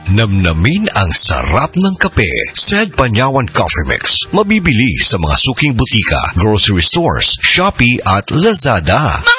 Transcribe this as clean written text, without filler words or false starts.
Namnamin ang sarap ng kape. Sad Panyawan Coffee Mix. Mabibili sa mga suking butika, grocery stores, Shopee at Lazada.